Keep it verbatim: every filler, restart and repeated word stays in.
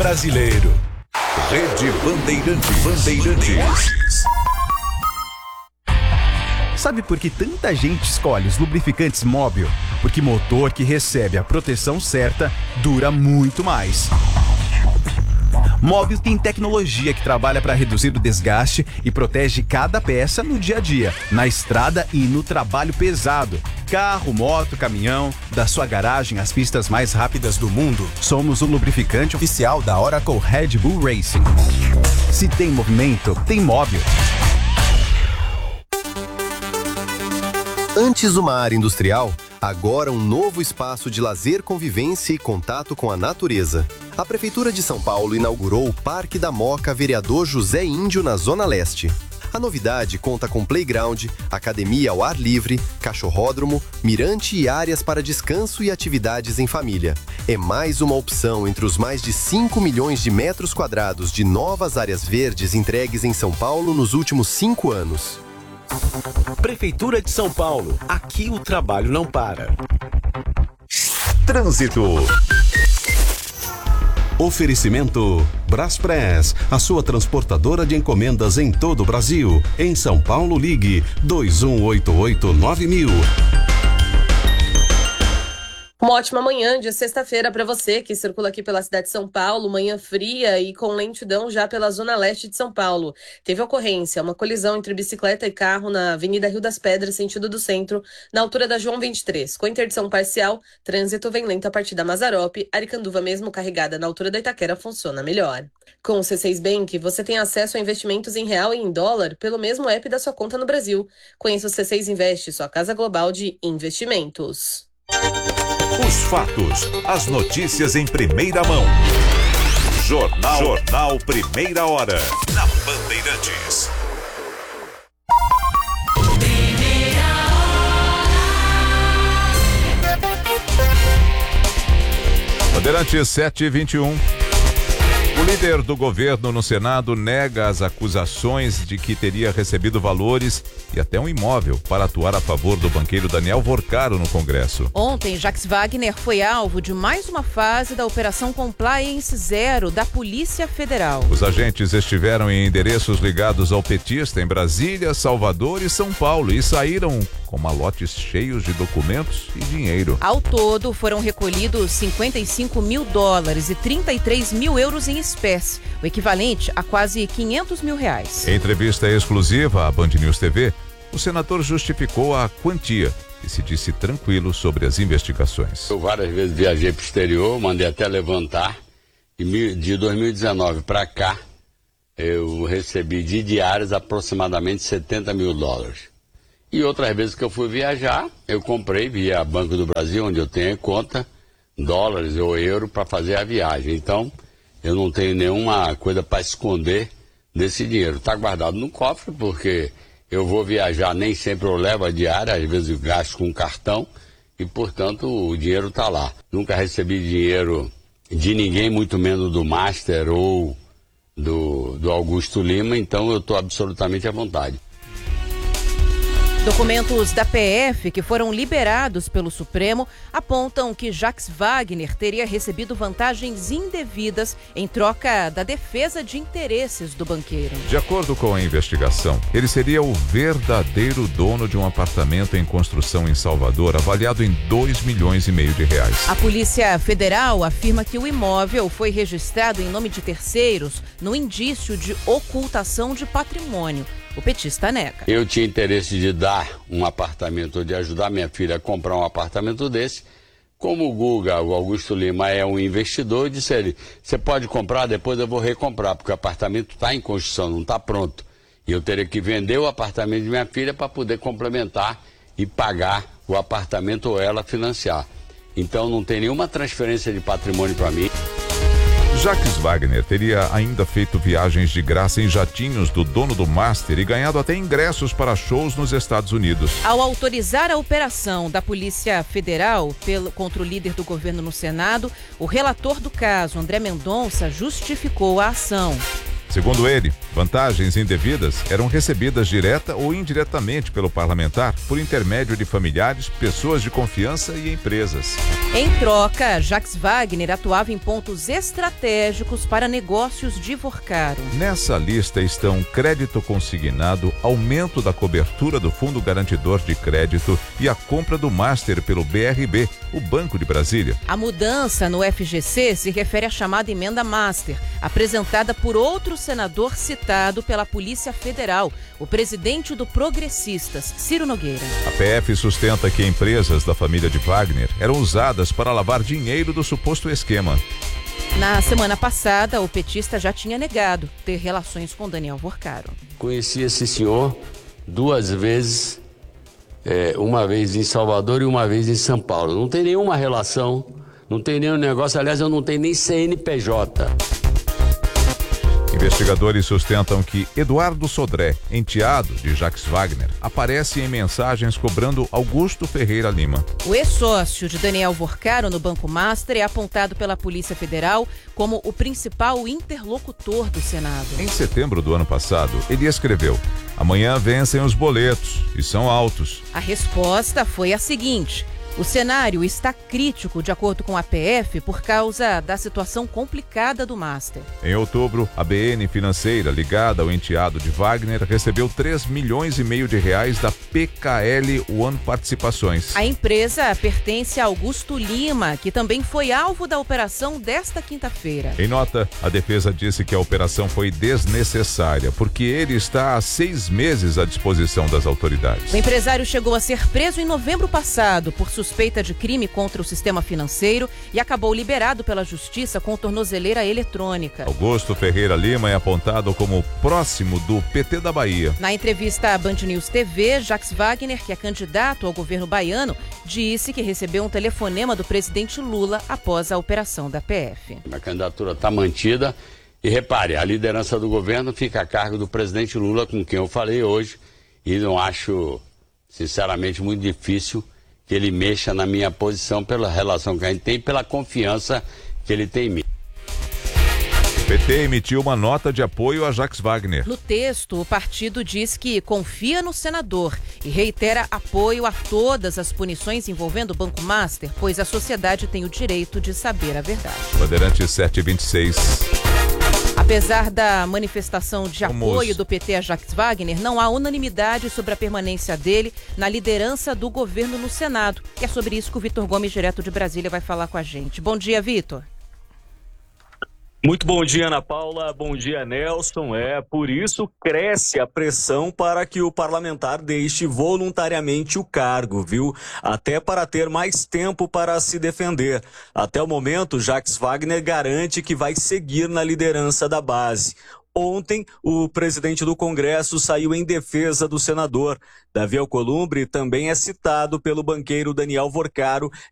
brasileiro. Rede Bandeirantes. Bandeirantes. Sabe por que tanta gente escolhe os lubrificantes Móbil? Porque motor que recebe a proteção certa dura muito mais. Móbil tem tecnologia que trabalha para reduzir o desgaste e protege cada peça no dia a dia, na estrada e no trabalho pesado. Carro, moto, caminhão, da sua garagem às pistas mais rápidas do mundo. Somos o lubrificante oficial da Oracle Red Bull Racing. Se tem movimento, tem Móbil. Antes uma área industrial, agora um novo espaço de lazer, convivência e contato com a natureza. A Prefeitura de São Paulo inaugurou o Parque da Moca Vereador José Índio na Zona Leste. A novidade conta com playground, academia ao ar livre, cachorródromo, mirante e áreas para descanso e atividades em família. É mais uma opção entre os mais de cinco milhões de metros quadrados de novas áreas verdes entregues em São Paulo nos últimos cinco anos. Prefeitura de São Paulo. Aqui o trabalho não para. Trânsito. Oferecimento Braspress, a sua transportadora de encomendas em todo o Brasil. Em São Paulo, ligue dois um oito oito nove mil. Uma ótima manhã de sexta-feira para você que circula aqui pela cidade de São Paulo, manhã fria e com lentidão já pela zona leste de São Paulo. Teve ocorrência, uma colisão entre bicicleta e carro na Avenida Rio das Pedras, sentido do centro, na altura da João vinte e três. Com interdição parcial, trânsito vem lento a partir da Mazarope, Aricanduva mesmo carregada na altura da Itaquera funciona melhor. Com o C seis Bank, você tem acesso a investimentos em real e em dólar pelo mesmo app da sua conta no Brasil. Conheça o C seis Invest, sua casa global de investimentos. Os fatos, as notícias em primeira mão. Jornal, Jornal Primeira Hora, na Bandeirantes. Bandeirantes sete e vinte e um. O líder do governo no Senado nega as acusações de que teria recebido valores e até um imóvel para atuar a favor do banqueiro Daniel Vorcaro no Congresso. Ontem, Jacques Wagner foi alvo de mais uma fase da Operação Compliance Zero da Polícia Federal. Os agentes estiveram em endereços ligados ao petista em Brasília, Salvador e São Paulo e saíram com malotes cheios de documentos e dinheiro. Ao todo, foram recolhidos cinquenta e cinco mil dólares e trinta e três mil euros em espécie, o equivalente a quase quinhentos mil reais. Em entrevista exclusiva à Band News T V, o senador justificou a quantia e se disse tranquilo sobre as investigações. Eu várias vezes viajei para o exterior, mandei até levantar, e de dois mil e dezenove para cá, eu recebi de diárias aproximadamente setenta mil dólares. E outras vezes que eu fui viajar, eu comprei via Banco do Brasil, onde eu tenho conta, dólares ou euro para fazer a viagem. Então, eu não tenho nenhuma coisa para esconder desse dinheiro. Está guardado no cofre, porque eu vou viajar, nem sempre eu levo a diária, às vezes eu gasto com cartão, e, portanto, o dinheiro está lá. Nunca recebi dinheiro de ninguém, muito menos do Master ou do, do Augusto Lima, então eu estou absolutamente à vontade. Documentos da P F que foram liberados pelo Supremo apontam que Jacques Wagner teria recebido vantagens indevidas em troca da defesa de interesses do banqueiro. De acordo com a investigação, ele seria o verdadeiro dono de um apartamento em construção em Salvador, avaliado em dois milhões e meio de reais. A Polícia Federal afirma que o imóvel foi registrado em nome de terceiros no indício de ocultação de patrimônio. O petista nega. Eu tinha interesse de dar um apartamento, ou de ajudar minha filha a comprar um apartamento desse. Como o Guga, o Augusto Lima, é um investidor, eu disse a ele, você pode comprar, depois eu vou recomprar, porque o apartamento está em construção, não está pronto. E eu teria que vender o apartamento de minha filha para poder complementar e pagar o apartamento ou ela financiar. Então não tem nenhuma transferência de patrimônio para mim. Jacques Wagner teria ainda feito viagens de graça em jatinhos do dono do Master e ganhado até ingressos para shows nos Estados Unidos. Ao autorizar a operação da Polícia Federal pelo, contra o líder do governo no Senado, o relator do caso, André Mendonça, justificou a ação. Segundo ele, vantagens indevidas eram recebidas direta ou indiretamente pelo parlamentar por intermédio de familiares, pessoas de confiança e empresas. Em troca, Jacques Wagner atuava em pontos estratégicos para negócios de Vorcaro. Nessa lista estão crédito consignado, aumento da cobertura do Fundo Garantidor de Crédito e a compra do Master pelo B R B, o Banco de Brasília. A mudança no F G C se refere à chamada emenda Master, apresentada por outro senador citado pela Polícia Federal, o presidente do Progressistas, Ciro Nogueira. A P F sustenta que empresas da família de Wagner eram usadas para lavar dinheiro do suposto esquema. Na semana passada, o petista já tinha negado ter relações com Daniel Vorcaro. Conheci esse senhor duas vezes, é, uma vez em Salvador e uma vez em São Paulo. Não tem nenhuma relação, não tem nenhum negócio, aliás, eu não tenho nem C N P J. Investigadores sustentam que Eduardo Sodré, enteado de Jacques Wagner, aparece em mensagens cobrando Augusto Ferreira Lima. O ex-sócio de Daniel Vorcaro no Banco Master é apontado pela Polícia Federal como o principal interlocutor do Senado. Em setembro do ano passado, ele escreveu: "Amanhã vencem os boletos, e são altos." A resposta foi a seguinte: o cenário está crítico, de acordo com a P F, por causa da situação complicada do Master. Em outubro, a B N Financeira, ligada ao enteado de Wagner, recebeu três milhões e meio de reais da P K L One Participações. A empresa pertence a Augusto Lima, que também foi alvo da operação desta quinta-feira. Em nota, a defesa disse que a operação foi desnecessária, porque ele está há seis meses à disposição das autoridades. O empresário chegou a ser preso em novembro passado por suspeita suspeita de crime contra o sistema financeiro e acabou liberado pela justiça com tornozeleira eletrônica. Augusto Ferreira Lima é apontado como próximo do P T da Bahia. Na entrevista à Band News T V, Jacques Wagner, que é candidato ao governo baiano, disse que recebeu um telefonema do presidente Lula após a operação da P F. A candidatura está mantida e repare, a liderança do governo fica a cargo do presidente Lula, com quem eu falei hoje, e não acho, sinceramente, muito difícil que ele mexa na minha posição pela relação que a gente tem e pela confiança que ele tem em mim. O P T emitiu uma nota de apoio a Jacques Wagner. No texto, o partido diz que confia no senador e reitera apoio a todas as punições envolvendo o Banco Master, pois a sociedade tem o direito de saber a verdade. Bandeirantes sete e vinte e seis. Apesar da manifestação de Vamos. apoio do P T a Jacques Wagner, não há unanimidade sobre a permanência dele na liderança do governo no Senado. E é sobre isso que o Vitor Gomes, direto de Brasília, vai falar com a gente. Bom dia, Vitor. Muito bom dia, Ana Paula. Bom dia, Nelson. É, por isso cresce a pressão para que o parlamentar deixe voluntariamente o cargo, viu? Até para ter mais tempo para se defender. Até o momento, Jacques Wagner garante que vai seguir na liderança da base. Ontem, o presidente do Congresso saiu em defesa do senador. Davi Alcolumbre também é citado pelo banqueiro Daniel Vorcaro